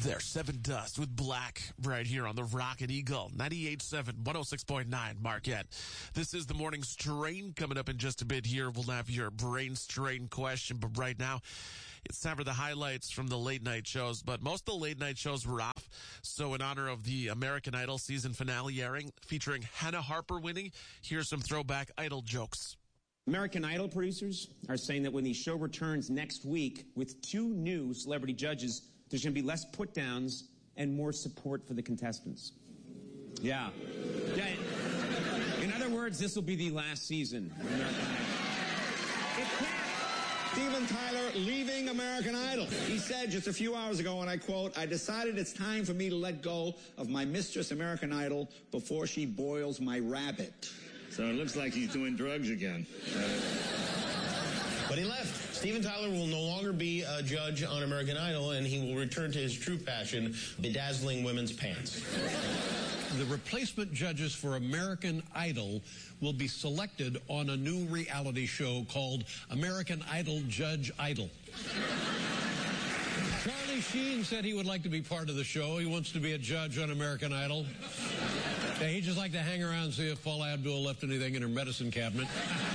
There's Seven Dust with Black right here on the Rocket Eagle, 98.7, 106.9 Marquette. This is the morning strain. Coming up in just a bit here, we'll have your brain strain question. But right now, it's time for the highlights from the late night shows. But most of the late night shows were off. So in honor of the American Idol season finale airing, featuring Hannah Harper winning, here's some throwback Idol jokes. American Idol producers are saying that when the show returns next week with 2 new celebrity judges, there's going to be less put-downs and more support for the contestants. Yeah. In other words, this will be the last season of American Idol. It can't. Steven Tyler leaving American Idol. He said just a few hours ago, and I quote, "I decided it's time for me to let go of my mistress American Idol before she boils my rabbit." So it looks like he's doing drugs again. But he left. Steven Tyler will no longer be a judge on American Idol, and he will return to his true passion, bedazzling women's pants. The replacement judges for American Idol will be selected on a new reality show called American Idol Judge Idol. Charlie Sheen said he would like to be part of the show. He wants to be a judge on American Idol. He'd just like to hang around and see if Paula Abdul left anything in her medicine cabinet.